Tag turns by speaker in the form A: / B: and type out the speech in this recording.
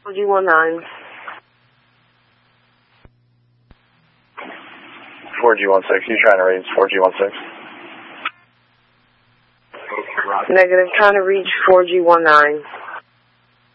A: 4G19.
B: 4G16, you trying to reach 4G16?
A: Negative, trying to reach 4G19.